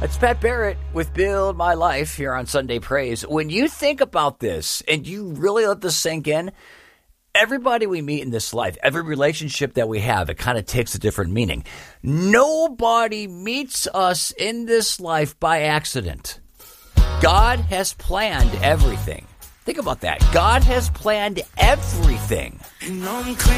It's Pat Barrett with Build My Life here on Sunday Praise. When you think about this and you really let this sink in, everybody we meet in this life, every relationship that we have, it kind of takes a different meaning. Nobody meets us in this life by accident. God has planned everything. Think about that. God has planned everything.